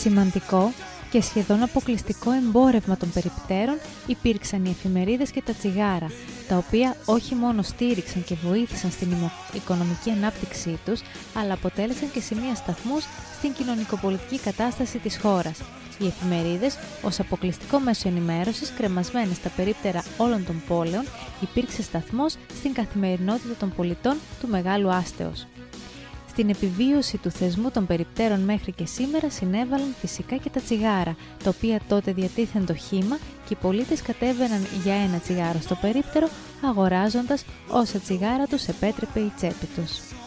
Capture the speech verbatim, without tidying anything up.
Σημαντικό και σχεδόν αποκλειστικό εμπόρευμα των περιπτέρων υπήρξαν οι εφημερίδες και τα τσιγάρα, τα οποία όχι μόνο στήριξαν και βοήθησαν στην οικονομική ανάπτυξή τους, αλλά αποτέλεσαν και σημεία σταθμούς στην κοινωνικοπολιτική κατάσταση της χώρας. Οι εφημερίδες, ως αποκλειστικό μέσο ενημέρωσης, κρεμασμένες στα περίπτερα όλων των πόλεων, υπήρξε σταθμός στην καθημερινότητα των πολιτών του Μεγάλου Άστεως. Στην επιβίωση του θεσμού των περιπτέρων μέχρι και σήμερα συνέβαλαν φυσικά και τα τσιγάρα, τα οποία τότε διατίθεν το χύμα και οι πολίτες κατέβαιναν για ένα τσιγάρο στο περίπτερο, αγοράζοντας όσα τσιγάρα τους επέτρεπε η τσέπη τους.